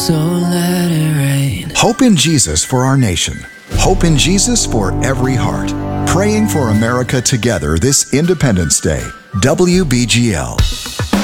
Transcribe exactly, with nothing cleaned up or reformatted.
so let it rain. Hope in Jesus for our nation. Hope in Jesus for every heart. Praying for America together this Independence Day. W B G L.